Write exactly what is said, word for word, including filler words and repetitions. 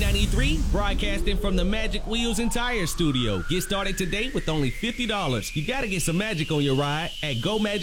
ninety-three, broadcasting from the Magic Wheels and Tire Studio. Get started today with only fifty dollars. You gotta get some magic on your ride at Go Magic.